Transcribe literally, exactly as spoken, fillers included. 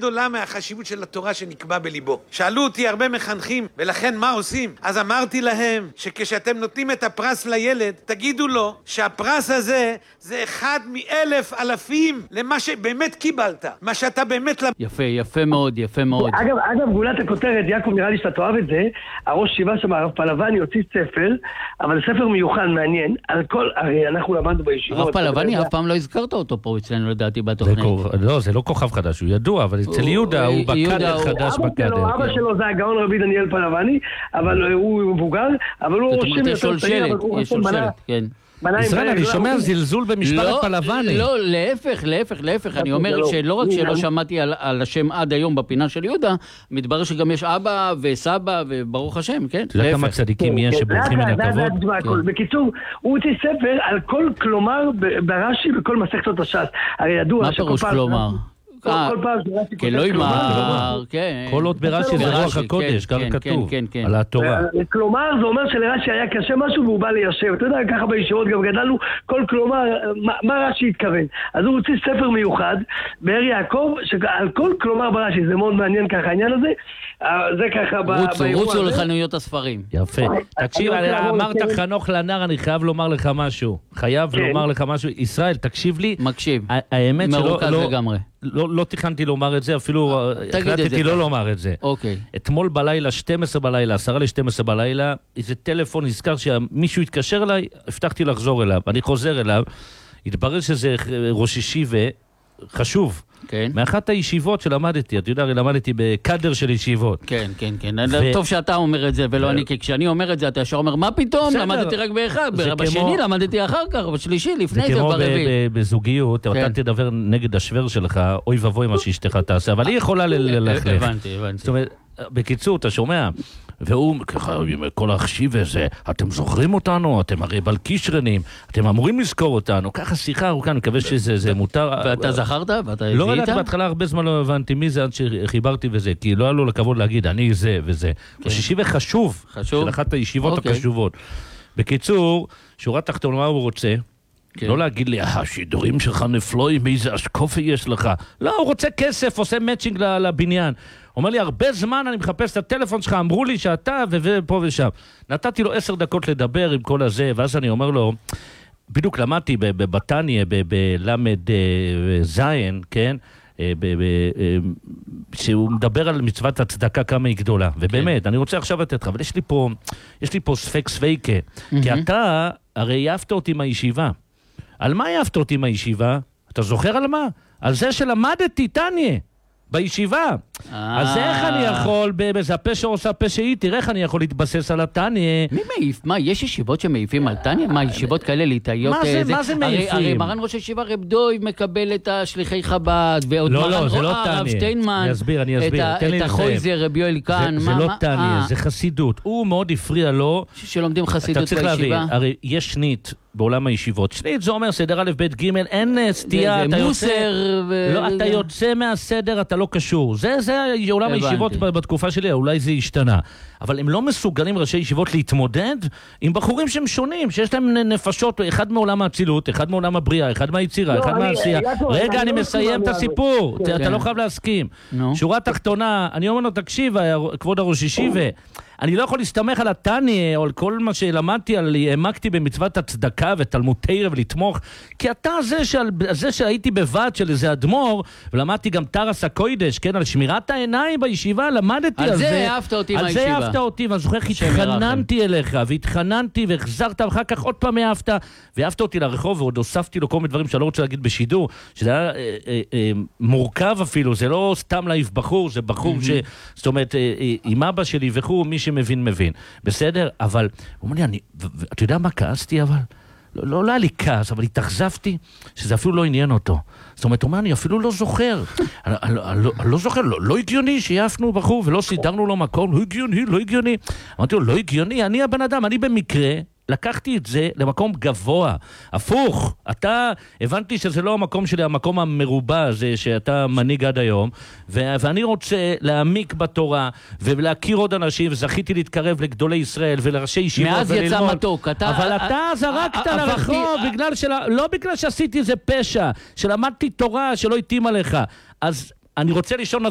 גדולה מהחשיבות של התורה שנקבע בליבו. שאלו אותי הרבה מחנכים, ולכן מה עושים? אז אמרתי להם שכשאתם נותנים את הפרס לילד, תגידו לו שהפרס הזה זה אחד מאלף אלפים למה שבאמת קיבלת, מה שאתה באמת... יפה, יפה מאוד, יפה מאוד. אגב, אגב, גולת הכותרת, יעקב, נראה לי שאתה תאהב את זה, הראש שיבה שם, הרב פלבני הוציא ספר, אבל ספר מיוחד, מעניין, על כל, הרי אנחנו למדנו בישיבות. הרב פלבני, אף פעם לא הזכרת אותו פה אצלנו לדעתי בתוכנית. לא, זה לא כוכב חדש, הוא ידוע, אבל אצל יהודה הוא בקדר חדש בקדר. אבא שלו זה הגאון רבי דניאל פלבני, אבל הוא מבוגר, אבל הוא רושם יותר צעיר, אבל הוא רושם מנה. ישראל, אני שומע זלזול במשפחת פלבני. לא, להפך, להפך, להפך. אני אומר שלא רק שלא שמעתי על השם עד היום בפינה של יהודה, מתברר שגם יש אבא וסבא, וברוך השם, כן? אתה יודע כמה צדיקים יש שבורחים מן הכבוד? בקיצור, הוא הוציא ספר על כל כלומר ברש"י בכל מסכתות הש"ס. הרי ידוע מה פירוש כלומר? לא יאמר, כן. כל עוד ברש"י זה רוח הקודש, כך כתוב, על התורה. כלומר, זה אומר שלרש"י היה קשה משהו והוא בא ליישב. אתה יודע, ככה בישיבות גם גדלנו, כל כלומר, מה רש"י התכוון? אז הוא הוציא ספר מיוחד, באר יעקב, שעל כל כלומר ברש"י, זה מאוד מעניין ככה העניין הזה, זה ככה באירוע הזה. רוצו לחנויות הספרים. יפה. תקשיב, אמרת חנוך לנער, אני חייב לומר לך משהו. חייב לומר לך משהו. ישראל, תקשיב לי. מקשיב. האמת שלא... מרוכז לגמרי. לא, לא תכנתי לומר את זה, אפילו החלטתי לא לומר את זה. אוקיי. אתמול בלילה, שתים עשרה בלילה, עשרה ל-שתים עשרה בלילה, איזה טלפון נזכר שמישהו יתקשר אליי, הבטחתי לחזור אליו. אני חוזר אליו, התברר שזה ראש ישיבה חשוב. כן. מאחת הישיבות שלמדתי, אתה יודע, למדתי בקדר של ישיבות. כן, כן, כן. טוב שאתה אומר את זה, ולא אני, כי כשאני אומר את זה, אתה ישר אומר, מה פתאום? למדתי רק באחד, בשני למדתי אחר כך, בשלישי, לפני זה, ברביעי. זה כמו בזוגיות, אתה תדבר נגד השוור שלך, אוי ובוי מה שאשתך תעשה, אבל היא יכולה ללכלך. הבנתי, הבנתי. זאת אומרת, בקיצור, אתה שומע, והוא ככה, כל החשיב הזה, אתם זוכרים אותנו? אתם הרי בלקישרנים, אתם אמורים לזכור אותנו, ככה שיחה ארוכה, אני מקווה שזה מותר. ואתה זכרת? ואתה הביא לא איתה? ידעתי בהתחלה, הרבה זמן לא הבנתי מי זה עד שחיברתי וזה, כי לא היה לו לכבוד להגיד, אני זה וזה. שישיבה חשוב, של אחת הישיבות החשובות. בקיצור, שורה תחתונה, מה הוא רוצה? לא להגיד לי, השידורים שלך נפלואים, איזה אשקופי יש לך. לא, הוא רוצה כסף, עושה מאצ'ינג לבניין. אומר לי, הרבה זמן אני מחפש את הטלפון שלך, אמרו לי שאתה ופה ושם. נתתי לו עשר דקות לדבר עם כל הזה, ואז אני אומר לו, בדיוק למדתי בבטניה, בלמד זיין, כן? שהוא מדבר על מצוות הצדקה כמה היא גדולה. ובאמת, אני רוצה עכשיו לתת לך, אבל יש לי פה, יש לי פה ספק ספיקה. כי אתה, הרי יפת אותי מהישיבה. על מה יפת אותי מהישיבה? אתה זוכר על מה? על זה שלמדתי תניה. בישיבה. אז איך אני יכול, בזה פשע עושה פשעי, תראה איך אני יכול להתבסס על התניה. מי מעיף? מה, יש ישיבות שמעיפים על תניה? מה, ישיבות כאלה להתאיות? מה זה מעיפים? הרי מרן ראש הישיבה רב דויב מקבל את השליחי חב"ד, ועוד מרן רב שטיינמן, את החויזר רב יואל כאן. זה לא תניה, זה חסידות. הוא מאוד הפריע לו. שלומדים חסידות בישיבה. אתה צריך להבין, הרי יש שנית בעולם הישיבות. שנית זה אומר סדר א' ב' ג' אין סטייה. זה מוסר. לא, אתה יוצא מהסדר, אתה לא קשור. זה, זה עולם הישיבות בתקופה שלי, אולי זה השתנה. אבל הם לא מסוגלים ראשי ישיבות להתמודד עם בחורים שהם שונים, שיש להם נפשות, אחד מעולם האצילות, אחד מעולם הבריאה, אחד מהיצירה, אחד מהעשייה. רגע, אני מסיים את הסיפור. אתה לא חייב להסכים. שורה תחתונה, אני אומר לו, תקשיב, כבוד הראש ישיבה, אני לא יכול להסתמך על התניה, או על כל מה שלמדתי, על העמקתי במצוות הצדקה ותלמוד תורה ולתמוך, כי אתה זה, שעל, זה שהייתי בבת של איזה אדמו"ר, ולמדתי גם תרס הקוידש, כן, על שמירת העיניים בישיבה, למדתי על, על זה. זה העפת אותי על מהישיבה. זה העפת אותי, ואני זוכר, התחננתי אליך, והתחננתי, והחזרת, ואחר כך עוד פעם העפת, והעפת אותי לרחוב, ועוד הוספתי לו כל מיני דברים שאני לא רוצה להגיד בשידור, שזה היה אה, אה, אה, מורכב אפילו, זה לא סתם להעיף בחור, זה בחור ש... זאת אומרת, אה, אה, עם אבא שלי וכו', מי שמבין מבין. בסדר? אבל, הוא אומר לי, אני, אתה יודע מה כעסתי אבל? לא, לא, לא היה לי כעס, אבל התאכזבתי שזה אפילו לא עניין אותו. זאת אומרת, הוא אומר, אני אפילו לא זוכר. אני, אני, אני, אני לא זוכר, לא, לא הגיוני שיפנו בחור ולא סידרנו לו מקום, לא הגיוני, לא הגיוני. אמרתי לו, לא הגיוני, אני הבן אדם, אני במקרה... לקחתי את זה למקום גבוה, הפוך, אתה, הבנתי שזה לא המקום שלי, המקום המרובע הזה שאתה מנהיג עד היום, ו- ואני רוצה להעמיק בתורה, ולהכיר עוד אנשים, וזכיתי להתקרב לגדולי ישראל, ולראשי ישיבות מאז וללמוד. יצא מתוק, אתה... אבל אתה זרקת לרחוב, בגלל של... לא בגלל שעשיתי איזה פשע, שלמדתי תורה שלא התאים עליך, אז אני רוצה לישון